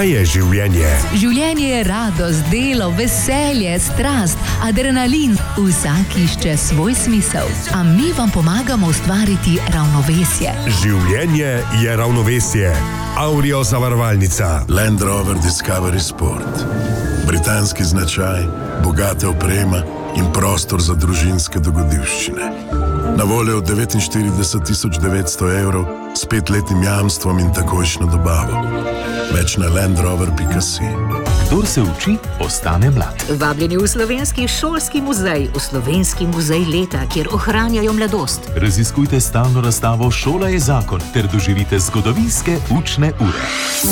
Kaj je življenje? Življenje je radost, delo, veselje, strast, adrenalin. Vsak išče svoj smisel. A mi vam pomagamo ustvariti ravnovesje. Življenje je ravnovesje. Aurio zavarovalnica. Land Rover Discovery Sport. Britanski značaj, bogata oprema in prostor za družinske dogodivščine. Na voljo od 49.900 evrov s 5-letnim jamstvom in takojšnjo dobavo. Več na landrover.si. Kdor se uči, ostane mlad. Vabljeni v Slovenski šolski muzej, v Slovenski muzej leta, kjer ohranjajo mladost. Raziskujte stalno razstavo Šola je zakon ter doživite zgodovinske učne ure.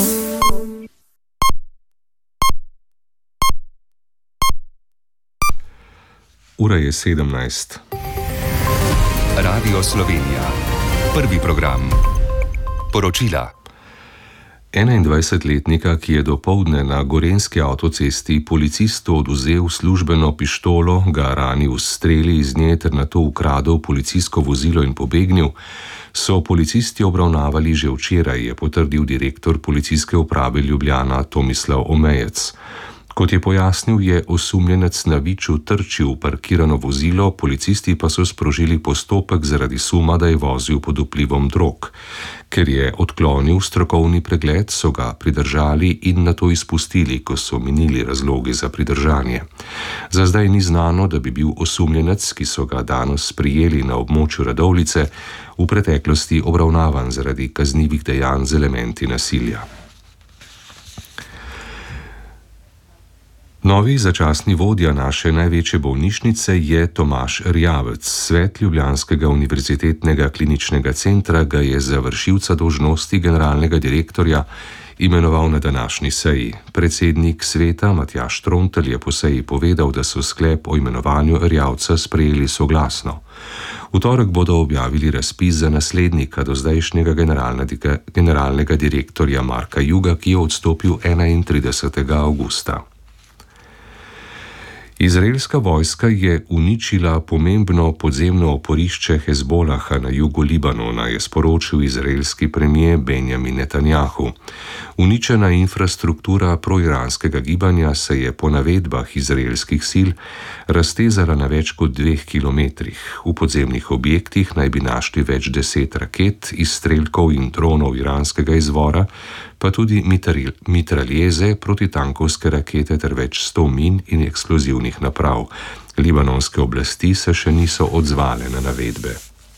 Ura je 17. Radio Slovenija. Prvi program. Poročila. 21-letnika, ki je dopoldne na gorenjski avtocesti policistu odvzel službeno pištolo, ga ranil s streli iz nje ter nato ukradel policijsko vozilo in pobegnil, so policisti obravnavali že včeraj, je potrdil direktor Policijske uprave Ljubljana Tomislav Omejec. Kot je pojasnil, je osumljenec na Viču trčil v parkirano vozilo, policisti pa so sprožili postopek zaradi suma, da je vozil pod vplivom drog. Ker je odklonil strokovni pregled, so ga pridržali in nato izpustili, ko so minili razlogi za pridržanje. Za zdaj ni znano, da bi bil osumljenec, ki so ga danes prijeli na območju Radovljice, v preteklosti obravnavan zaradi kaznivih dejanj z elementi nasilja. Novi začasni vodja naše največje bolnišnice je Tomaž Erjavec. Svet Ljubljanskega univerzitetnega kliničnega centra ga je za vršilca dolžnosti generalnega direktorja imenoval na današnji seji. Predsednik sveta Matjaž Trontelj je po seji povedal, da so sklep o imenovanju Erjavca sprejeli soglasno. V torek bodo objavili razpis za naslednika dozdajšnjega generalnega direktorja Marka Juga, ki je odstopil 31. avgusta. Izraelska vojska je uničila pomembno podzemno oporišče Hezbolaha na jugu Libanona, je sporočil izraelski premier Benjamin Netanjahu. Uničena infrastruktura proiranskega gibanja se je po navedbah izraelskih sil raztezala na več kot 2 kilometrih. V podzemnih objektih naj bi našli več 10 raket, izstrelkov in dronov iranskega izvora, pa tudi mitraljeze, protitankovske rakete ter več 100 min in eksplozivnih naprav. Libanonske oblasti se še niso odzvale na navedbe.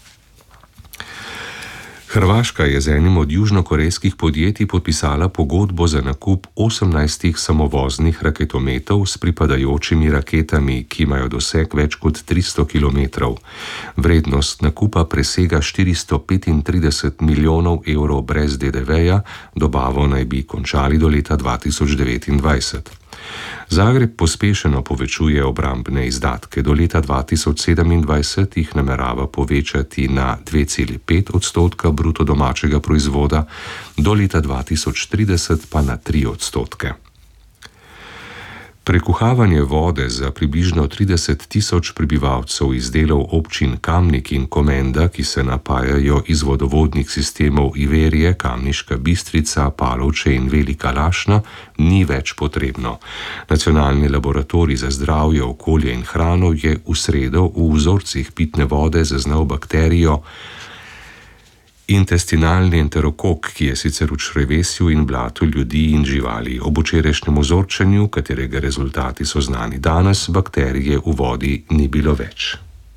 Hrvaška je z enim od južnokorejskih podjetij podpisala pogodbo za nakup 18 samovoznih raketometov s pripadajočimi raketami, ki imajo doseg več kot 300 km. Vrednost nakupa presega 435 milijonov evrov brez DDV-ja, dobavo naj bi končali do leta 2029. Zagreb pospešeno povečuje obrambne izdatke. Do leta 2027 jih namerava povečati na 2,5% bruto domačega proizvoda, do leta 2030 pa na 3%. Prekuhavanje vode za približno 30 tisoč prebivalcev iz delov občin Kamnik in Komenda, ki se napajajo iz vodovodnih sistemov Iverije, Kamniška Bistrica, Palovče in Velika Lašna, ni več potrebno. Nacionalni laboratorij za zdravje, okolje in hrano je v sredo v vzorcih pitne vode zaznal bakterijo intestinalni enterokok, ki je sicer v črevesju in blatu ljudi in živali. Ob včerajšnjem vzorčenju, katerega rezultati so znani danes, bakterije v vodi ni bilo več.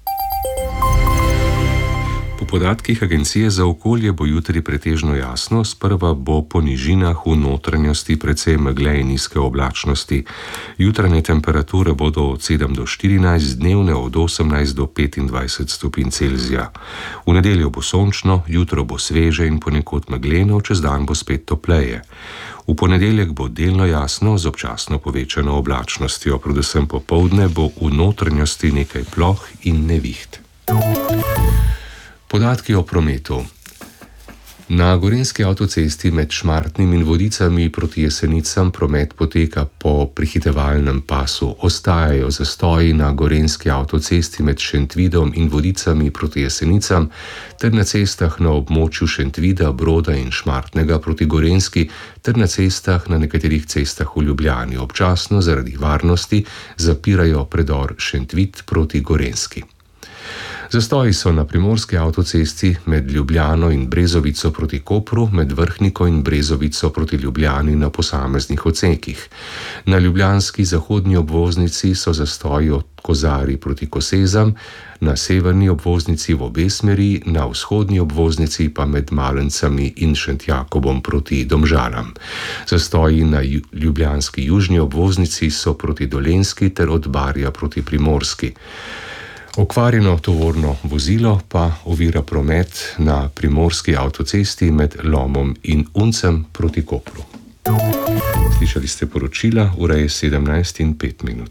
Po podatkih Agencije za okolje bo jutri pretežno jasno, sprva bo po nižinah v notranjosti precej megle in nizke oblačnosti. Jutranje temperature bodo od 7 do 14, dnevne od 18 do 25 stopinj Celzija. V nedeljo bo sončno, jutro bo sveže in ponekod megleno, čez dan bo spet topleje. V ponedeljek bo delno jasno z občasno povečano oblačnostjo, predvsem popoldne bo v notranjosti nekaj ploh in neviht. Podatki o prometu. Na gorenjski avtocesti med Šmartnim in Vodicami proti Jesenicam promet poteka po prehitevalnem pasu. Ostajajo zastoji na gorenjski avtocesti med Šentvidom in Vodicami proti Jesenicam ter na cestah na območju Šentvida, Broda in Šmartnega proti Gorenjski ter na cestah na nekaterih cestah v Ljubljani. Občasno zaradi varnosti zapirajo predor Šentvid proti Gorenjski. Zastoji so na primorski avtocesti med Ljubljano in Brezovico proti Kopru, med Vrhniko in Brezovico proti Ljubljani na posameznih odsekih. Na ljubljanski zahodni obvoznici so zastoji od Kozarij proti Kosezam, na severni obvoznici v obe smeri, na vzhodni obvoznici pa med Malencami in Šentjakobom proti Domžalam. Zastoji na ljubljanski južni obvoznici so proti Dolenjski ter od Barja proti Primorski. Okvarjeno tovorno vozilo pa ovira promet na primorski avtocesti med Lomom in Uncem proti Kopru. Slišali ste poročila, ura je 17:05.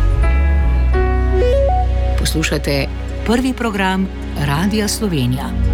Poslušate prvi program Radia Slovenija.